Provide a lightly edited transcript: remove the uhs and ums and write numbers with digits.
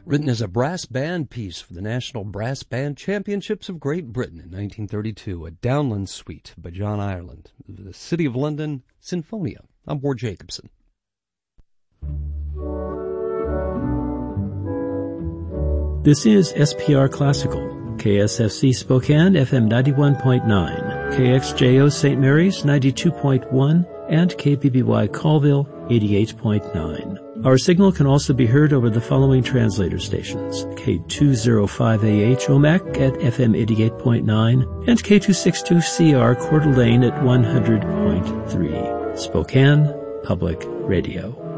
Written as a brass band piece for the National Brass Band Championships of Great Britain in 1932, a Downland Suite by John Ireland. The City of London Sinfonia. I'm Ward Jacobson. This is SPR Classical, KSFC Spokane, FM 91.9, KXJO St. Mary's 92.1, and KBBY Colville 88.9. Our signal can also be heard over the following translator stations: K205AH Omak at FM 88.9 and K262CR Coeur d'Alene at 100.3. Spokane Public Radio.